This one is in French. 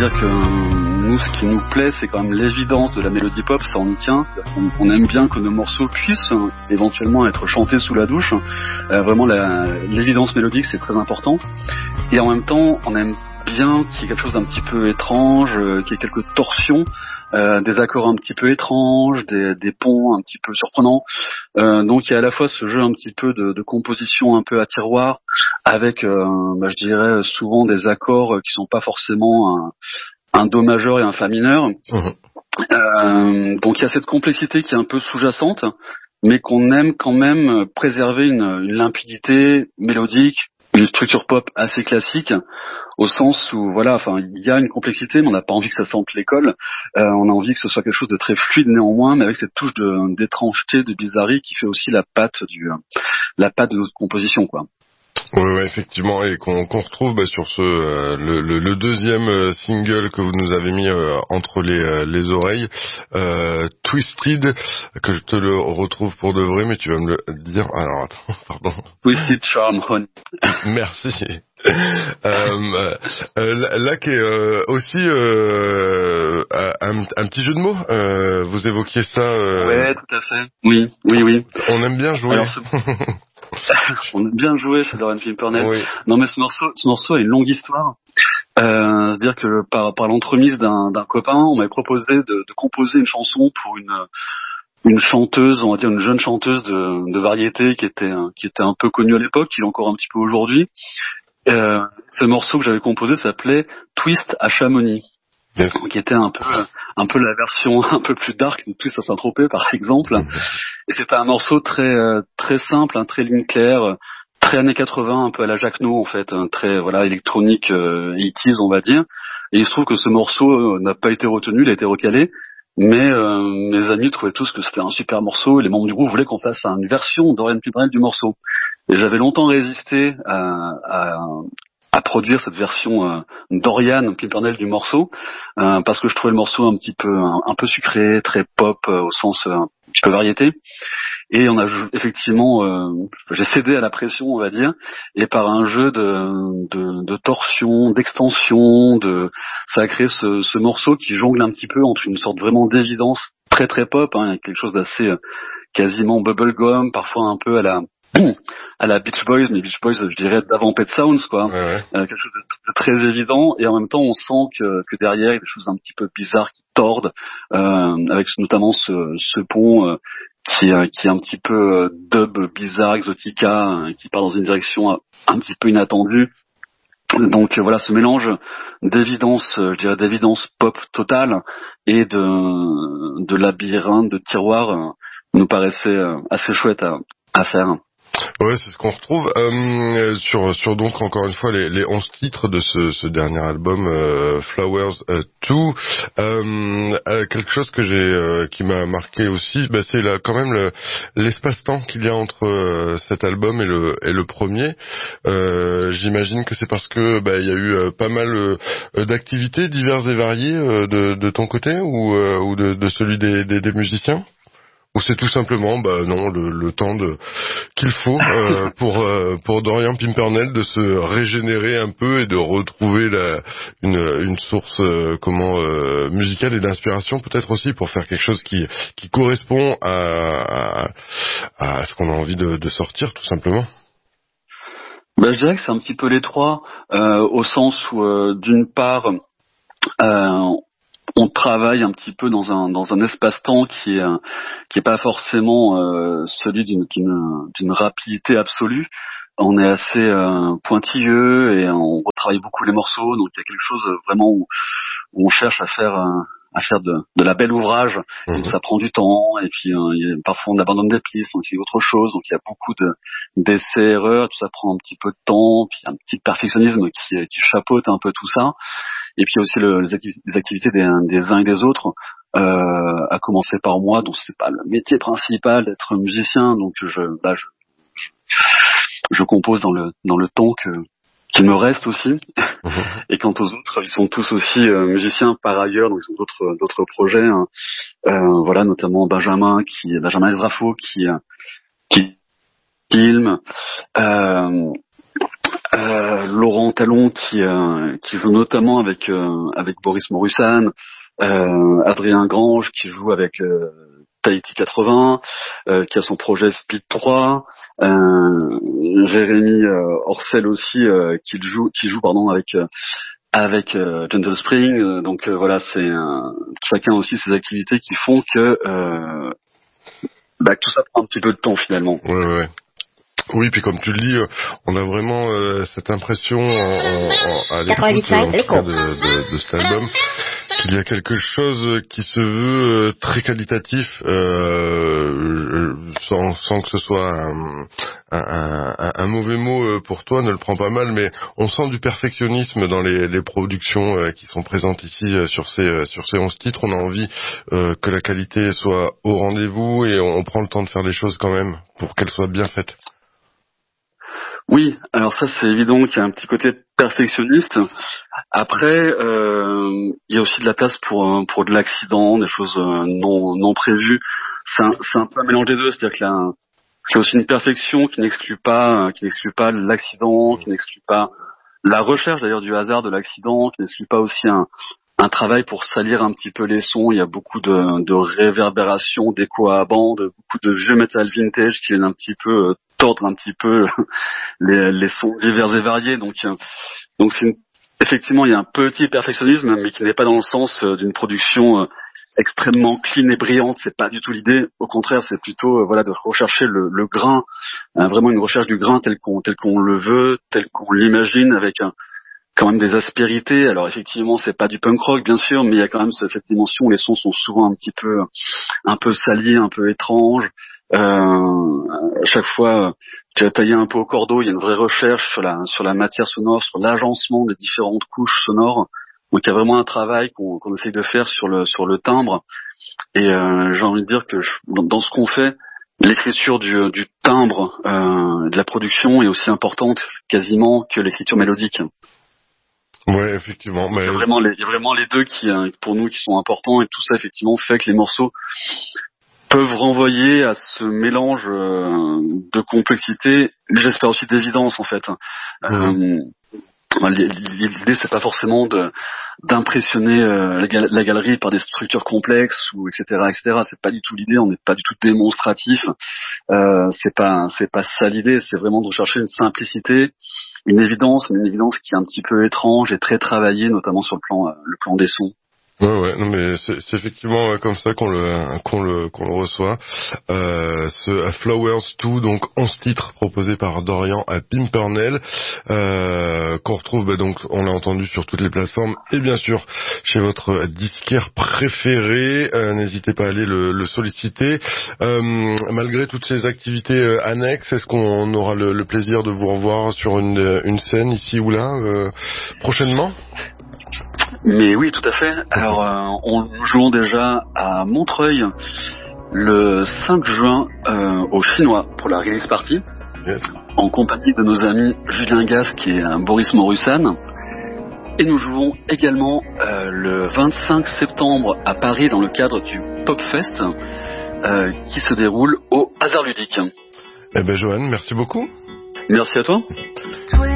C'est-à-dire que nous, ce qui nous plaît, c'est quand même l'évidence de la mélodie pop, ça on y tient. On aime bien que nos morceaux puissent éventuellement être chantés sous la douche. Vraiment, l'évidence mélodique, c'est très important. Et en même temps, on aime bien qu'il y ait quelque chose d'un petit peu étrange, qu'il y ait quelques torsions, des accords un petit peu étranges, des ponts un petit peu surprenants. Donc il y a à la fois ce jeu un petit peu de composition un peu à tiroir, avec, je dirais, souvent des accords qui sont pas forcément un do majeur et un fa mineur. Donc il y a cette complexité qui est un peu sous-jacente, mais qu'on aime quand même préserver une limpidité mélodique, une structure pop assez classique, au sens où voilà, enfin il y a une complexité, mais on n'a pas envie que ça sente l'école. On a envie que ce soit quelque chose de très fluide néanmoins, mais avec cette touche d'étrangeté, de bizarrerie qui fait aussi la patte de notre composition, quoi. Ouais, effectivement, et qu'on retrouve sur le deuxième single que vous nous avez mis entre les oreilles, Twisted, que je te le retrouve pour de vrai, mais tu vas me le dire. Alors attends, pardon. Twisted Charm Honey. Merci. Là qui est aussi un petit jeu de mots. Vous évoquiez ça. Ouais, tout à fait. Oui. On aime bien jouer. Alors, on aime bien jouer chez Dorian Pimpernel. Oui. Non, mais ce morceau a une longue histoire. C'est-à-dire que par l'entremise d'un copain, on m'avait proposé de composer une chanson pour une chanteuse, on va dire une jeune chanteuse de variété qui était un peu connue à l'époque, qui l'est encore un petit peu aujourd'hui. Ce morceau que j'avais composé s'appelait Twist à Chamonix, qui était un peu la version un peu plus dark de Twist à Saint-Tropez, par exemple. Et c'était un morceau très simple, très ligne claire, très années 80, un peu à la Jacques No en fait, très électronique, 80s on va dire. Et il se trouve que ce morceau n'a pas été retenu, il a été recalé. Mais mes amis trouvaient tous que c'était un super morceau et les membres du groupe voulaient qu'on fasse une version d'Orion Pimpernel du morceau. Et j'avais longtemps résisté à produire cette version d'Orion Pimpernel du morceau parce que je trouvais le morceau un peu sucré, très pop au sens un petit peu variété. Et on a effectivement, j'ai cédé à la pression, on va dire, et par un jeu de torsion, d'extension, ça a créé ce morceau qui jongle un petit peu entre une sorte vraiment d'évidence très très pop, avec quelque chose d'assez quasiment bubblegum, parfois un peu à la Beach Boys, mais Beach Boys, je dirais d'avant Pet Sounds, quoi. Ouais. Quelque chose de très évident, et en même temps, on sent que derrière, il y a des choses un petit peu bizarres qui tordent, avec notamment ce pont qui est un petit peu dub bizarre, exotica, qui part dans une direction un petit peu inattendue. Donc voilà, ce mélange d'évidence, je dirais d'évidence pop totale et de labyrinthe, de tiroir, nous paraissait assez chouette à faire. Ouais, c'est ce qu'on retrouve sur donc encore une fois les 11 titres de ce dernier album Flowers 2. Quelque chose qui m'a marqué aussi, c'est quand même l'espace-temps qu'il y a entre cet album et le premier. J'imagine que c'est parce que il y a eu pas mal d'activités diverses et variées de ton côté ou de celui des musiciens. Ou c'est tout simplement, non, le temps qu'il faut pour Dorian Pimpernel de se régénérer un peu et de retrouver une source musicale et d'inspiration peut-être aussi pour faire quelque chose qui correspond à ce qu'on a envie de sortir tout simplement. Je dirais que c'est un petit peu les trois, au sens où d'une part on travaille un petit peu dans un espace-temps qui est pas forcément celui d'une rapidité absolue. On est assez pointilleux et on retravaille beaucoup les morceaux, donc il y a quelque chose vraiment où on cherche à faire de la belle ouvrage. Donc ça prend du temps et puis parfois on abandonne des pistes, donc c'est autre chose. Donc il y a beaucoup d'essais-erreurs, tout ça prend un petit peu de temps, puis un petit perfectionnisme qui chapeaute un peu tout ça. Et puis il y a aussi les activités des uns et des autres, à commencer par moi, dont c'est pas le métier principal d'être musicien, donc je compose dans le temps qu'il me reste aussi. Et quant aux autres, ils sont tous aussi musiciens par ailleurs, donc ils ont d'autres projets, notamment Benjamin Esdrafo qui filme, Laurent Talon qui joue notamment avec Boris Morusan, Adrien Grange qui joue avec Tahiti 80, qui a son projet Split 3, Jérémy Orcel aussi qui joue avec Gentle Spring. Donc voilà, c'est chacun aussi ses activités qui font que tout ça prend un petit peu de temps finalement. Ouais. Oui, puis comme tu le dis, on a vraiment cette impression à l'écoute de cet album qu'il y a quelque chose qui se veut très qualitatif, sans que ce soit un mauvais mot pour toi, ne le prends pas mal, mais on sent du perfectionnisme dans les productions qui sont présentes ici sur ces 11 titres. On a envie que la qualité soit au rendez-vous et on prend le temps de faire les choses quand même pour qu'elles soient bien faites. Oui, alors ça c'est évident qu'il y a un petit côté perfectionniste. Après, il y a aussi de la place pour de l'accident, des choses non prévues. C'est un peu un mélange des deux, c'est-à-dire que là, c'est aussi une perfection qui n'exclut pas l'accident, qui n'exclut pas la recherche d'ailleurs du hasard de l'accident, qui n'exclut pas aussi un travail pour salir un petit peu les sons. Il y a beaucoup de réverbération, d'écho à bande, beaucoup de vieux metal vintage qui viennent un petit peu tordre un petit peu les sons divers et variés. Donc effectivement, il y a un petit perfectionnisme, mais qui n'est pas dans le sens d'une production extrêmement clean et brillante. C'est pas du tout l'idée. Au contraire, c'est plutôt de rechercher le grain, vraiment une recherche du grain tel qu'on le veut, tel qu'on l'imagine, avec quand même des aspérités. Alors effectivement, c'est pas du punk rock bien sûr, mais il y a quand même cette dimension où les sons sont souvent un peu salis, un peu étranges. À chaque fois, tu as taillé un peu au cordeau. Il y a une vraie recherche sur la matière sonore, sur l'agencement des différentes couches sonores. Donc il y a vraiment un travail qu'on essaye de faire sur le timbre. Et j'ai envie de dire que dans ce qu'on fait, l'écriture du timbre de la production est aussi importante quasiment que l'écriture mélodique. Ouais, effectivement. Mais... Il y a vraiment les deux qui, pour nous, qui sont importants, et tout ça, effectivement, fait que les morceaux peuvent renvoyer à ce mélange de complexité, mais j'espère aussi d'évidence, en fait. L'idée, c'est pas forcément d'impressionner la galerie par des structures complexes ou etc. C'est pas du tout l'idée. On n'est pas du tout démonstratif. C'est pas ça l'idée. C'est vraiment de rechercher une simplicité, une évidence, mais une évidence qui est un petit peu étrange et très travaillée, notamment sur le plan des sons. Ouais, non mais c'est effectivement comme ça qu'on le reçoit. Ce Flowers 2, donc 11 titres proposés par Dorian à Pimpernel, qu'on retrouve donc on l'a entendu sur toutes les plateformes et bien sûr chez votre disquaire préféré. N'hésitez pas à aller le solliciter. Malgré toutes ces activités annexes, est-ce qu'on aura le plaisir de vous revoir sur une scène ici ou là prochainement? Mais oui, tout à fait. Alors, nous jouons déjà à Montreuil le 5 juin au Chinois pour la release party, en compagnie de nos amis Julien Gasque et Boris Morusan. Et nous jouons également le 25 septembre à Paris dans le cadre du Popfest qui se déroule au Hasard Ludique. Eh ben Johan, merci beaucoup. Merci à toi.